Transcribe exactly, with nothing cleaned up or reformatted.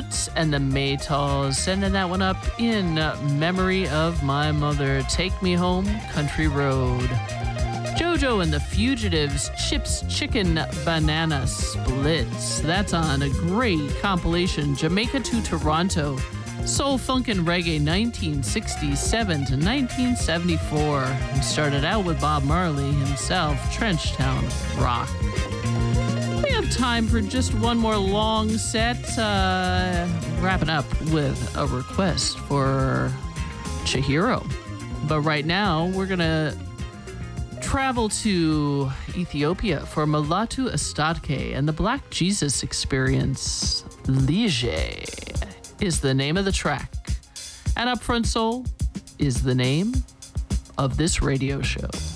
Roots and the Maytals, sending that one up in memory of my mother. Take Me Home, Country Road. JoJo and the Fugitives, Chips, Chicken, Banana Splits. That's on a great compilation, Jamaica to Toronto, Soul, Funk, and Reggae, nineteen sixty-seven to nineteen seventy-four. We started out with Bob Marley himself, Trenchtown Rock. We have time for just one more long set, uh, wrapping up with a request for Chihiro. But right now, we're going to travel to Ethiopia for Mulatu Astatke and the Black Jesus Experience. Lige is the name of the track. And Upfront Soul is the name of this radio show.